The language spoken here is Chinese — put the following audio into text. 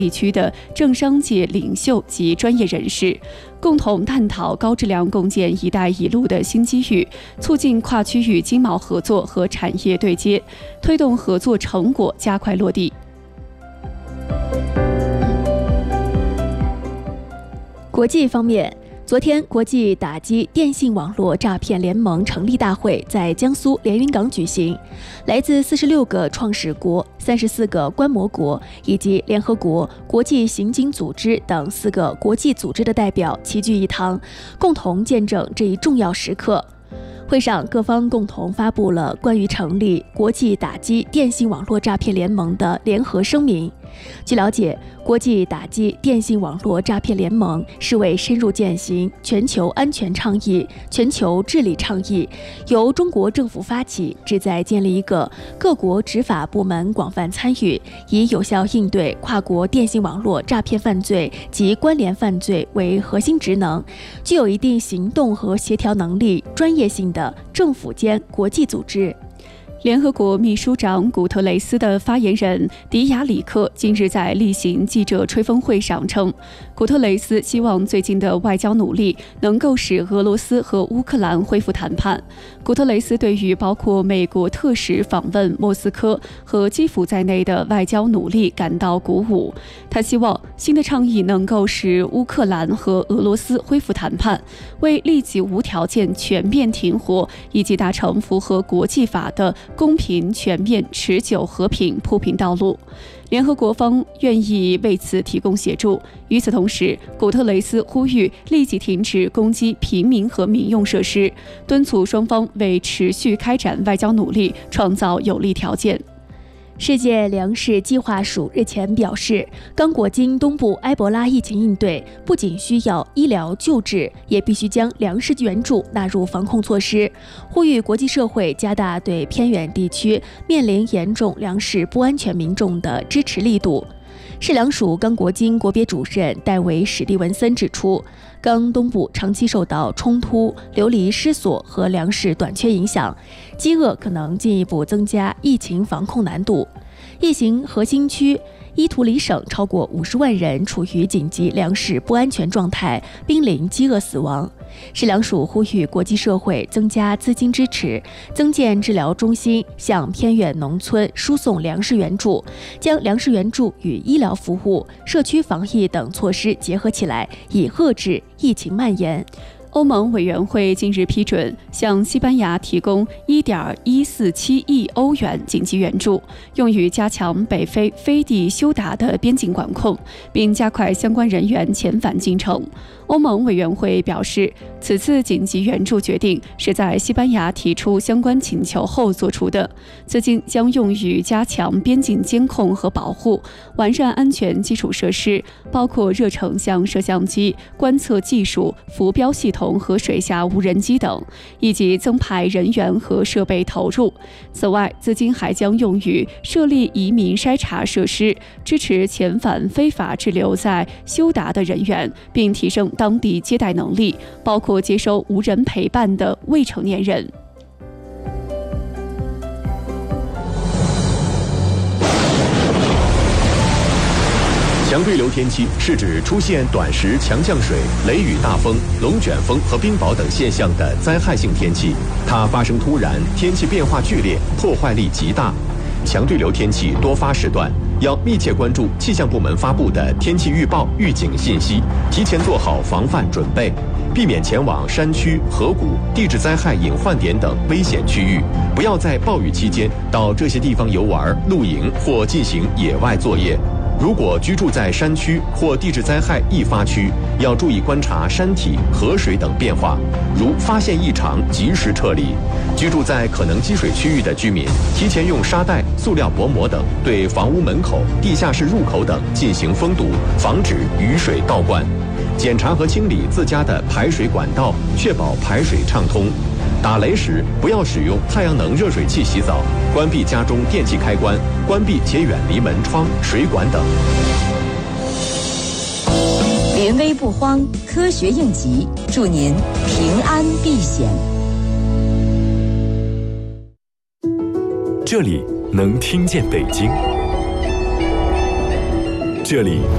地区的政商界领袖及专业人士，共同探讨高质量共建“一带一路”的新机遇，促进跨区域经贸合作和产业对接，推动合作成果加快落地。 国际方面，昨天，国际打击电信网络诈骗联盟成立大会在江苏连云港举行，来自46个创始国、34个观摩国以及联合国、国际刑警组织等4个国际组织的代表齐聚一堂，共同见证这一重要时刻。会上，各方共同发布了关于成立国际打击电信网络诈骗联盟的联合声明。据了解，国际打击电信网络诈骗联盟是为深入践行全球安全倡议、全球治理倡议，由中国政府发起，旨在建立一个各国执法部门广泛参与，以有效应对跨国电信网络诈骗犯罪及关联犯罪为核心职能，具有一定行动和协调能力、专业性的政府间国际组织。 联合国秘书长古特雷斯的发言人迪亚里克近日在例行记者吹风会上称，古特雷斯希望最近的外交努力能够使俄罗斯和乌克兰恢复谈判。古特雷斯对于包括美国特使访问莫斯科和基辅在内的外交努力感到鼓舞。他希望新的倡议能够使乌克兰和俄罗斯恢复谈判，为立即无条件全面停火以及达成符合国际法的公平、全面、持久和平铺平道路。联合国方愿意为此提供协助。与此同时，古特雷斯呼吁立即停止攻击平民和民用设施，敦促双方为持续开展外交努力创造有利条件。 世界粮食计划署日前表示，刚果金东部埃博拉疫情应对不仅需要医疗救治，也必须将粮食援助纳入防控措施，呼吁国际社会加大对偏远地区面临严重粮食不安全民众的支持力度。市粮署刚果金国别主任戴维·史蒂文森指出，刚东部长期受到冲突、流离失所和粮食短缺影响，饥饿可能进一步增加疫情防控难度。疫情核心区伊图里省超过50万人处于紧急粮食不安全状态，濒临饥饿死亡。市粮署呼吁国际社会增加资金支持，增建治疗中心，向偏远农村输送粮食援助，将粮食援助与医疗服务、社区防疫等措施结合起来，以遏制疫情蔓延。 欧盟委员会近日批准向西班牙提供1.147亿欧元紧急援助，用于加强北非飞地休达的边境管控，并加快相关人员遣返进程。欧盟委员会表示，此次紧急援助决定是在西班牙提出相关请求后做出的，资金将用于加强边境监控和保护，完善安全基础设施，包括热成像摄像机、观测技术、浮标系统和水下无人机等，以及增派人员和设备投入。此外，资金还将用于设立移民筛查设施，支持遣返非法滞留在休达的人员，并提升当地接待能力，包括接收无人陪伴的未成年人。 强对流天气是指出现短时强降水、雷雨大风、龙卷风和冰雹等现象的灾害性天气，它发生突然，天气变化剧烈，破坏力极大。强对流天气多发时段，要密切关注气象部门发布的天气预报、预警信息，提前做好防范准备，避免前往山区、河谷、地质灾害隐患点等危险区域，不要在暴雨期间到这些地方游玩、露营或进行野外作业。如果居住在山区或地质灾害易发区，要注意观察山体、河水等变化，如发现异常及时撤离。居住在可能积水区域的居民，提前用沙袋、塑料薄膜等对房屋门口、地下室入口等进行封堵，防止雨水倒灌。检查和清理自家的排水管道，确保排水畅通。打雷时不要使用太阳能热水器洗澡，关闭家中电器开关，关闭且远离门窗、水管等。 临危不慌，科学应急，祝您平安避险。 这里能听见北京，这里